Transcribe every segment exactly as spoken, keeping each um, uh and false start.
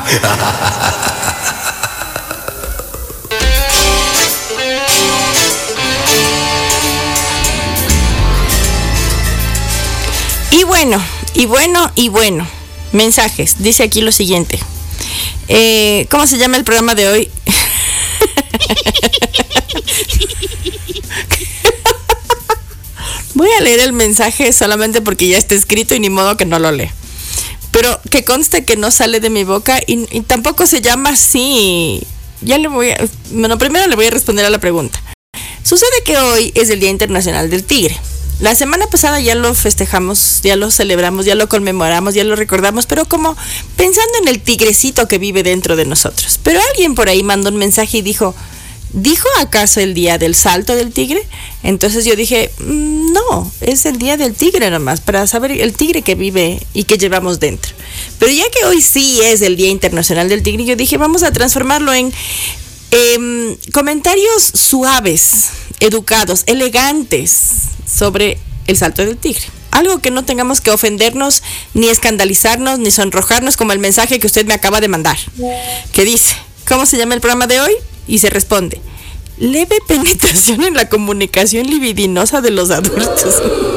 Y bueno, y bueno, y bueno. Mensajes. Dice aquí lo siguiente. Eh, ¿Cómo se llama el programa de hoy? Voy a leer el mensaje solamente porque ya está escrito y ni modo que no lo lea. Pero que conste que no sale de mi boca y, y tampoco se llama así. Ya le voy a... Bueno, primero le voy a responder a la pregunta. Sucede que hoy es el Día Internacional del Tigre. La semana pasada ya lo festejamos, ya lo celebramos, ya lo conmemoramos, ya lo recordamos, pero como pensando en el tigrecito que vive dentro de nosotros. Pero alguien por ahí mandó un mensaje y dijo, ¿dijo acaso el día del salto del tigre? Entonces yo dije, no, es el día del tigre nomás, para saber el tigre que vive y que llevamos dentro. Pero ya que hoy sí es el Día Internacional del Tigre, yo dije, vamos a transformarlo en eh, comentarios suaves, educados, elegantes sobre el salto del tigre. Algo que no tengamos que ofendernos, ni escandalizarnos, ni sonrojarnos, como el mensaje que usted me acaba de mandar, que dice, ¿cómo se llama el programa de hoy? Y se responde, leve penetración en la comunicación libidinosa de los adultos.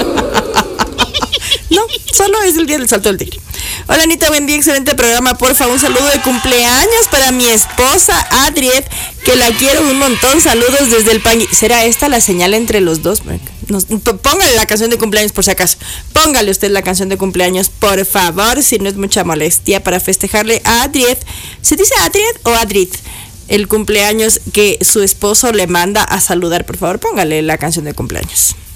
No, solo es el día del salto del tigre. Hola Anita, buen día, excelente programa. Porfa, un saludo de cumpleaños para mi esposa Adriet, que la quiero un montón. Saludos desde el Pangui. ¿Será esta la señal entre los dos? Nos, póngale la canción de cumpleaños por si acaso. Póngale usted la canción de cumpleaños, por favor, si no es mucha molestia, para festejarle a Adriet. ¿Se dice Adriet o Adrit? El cumpleaños que su esposo le manda a saludar, por favor, póngale la canción de cumpleaños.